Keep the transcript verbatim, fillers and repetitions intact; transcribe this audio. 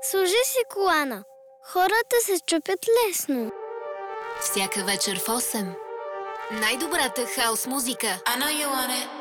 Служи си колана. Хората се чупят лесно. Всяка вечер в осем. Най-добрата хаос музика. I know you want it.